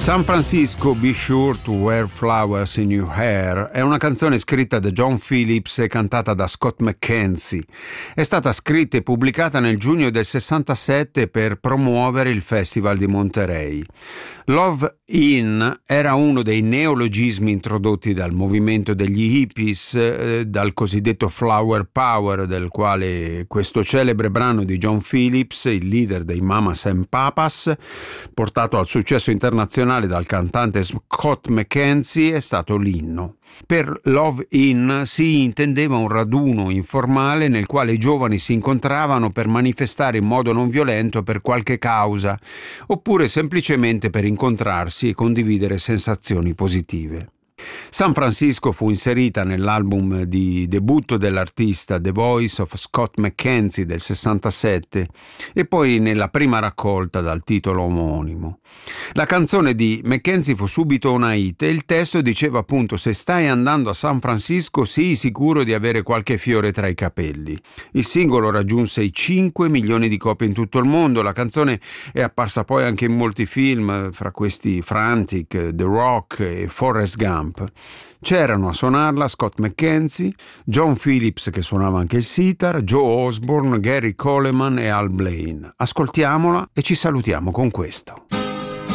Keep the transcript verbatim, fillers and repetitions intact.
San Francisco, Be Sure to Wear Flowers in Your Hair è una canzone scritta da John Phillips e cantata da Scott McKenzie. È stata scritta e pubblicata nel giugno del sessantasette per promuovere il Festival di Monterey. Love In era uno dei neologismi introdotti dal movimento degli hippies, eh, dal cosiddetto Flower Power, del quale questo celebre brano di John Phillips, il leader dei Mamas and Papas, portato al successo internazionale dal cantante Scott McKenzie, è stato l'inno. Per Love In si intendeva un raduno informale nel quale i giovani si incontravano per manifestare in modo non violento per qualche causa, oppure semplicemente per incontrarsi e condividere sensazioni positive. San Francisco fu inserita nell'album di debutto dell'artista The Voice of Scott McKenzie del sessantasette e poi nella prima raccolta dal titolo omonimo. La canzone di McKenzie fu subito una hit e il testo diceva appunto: se stai andando a San Francisco sii sicuro di avere qualche fiore tra i capelli. Il singolo raggiunse i cinque milioni di copie in tutto il mondo. La canzone è apparsa poi anche in molti film, fra questi Frantic, The Rock e Forrest Gump. C'erano a suonarla Scott McKenzie, John Phillips che suonava anche il sitar, Joe Osborne, Gary Coleman e Al Blaine. Ascoltiamola e ci salutiamo con questo.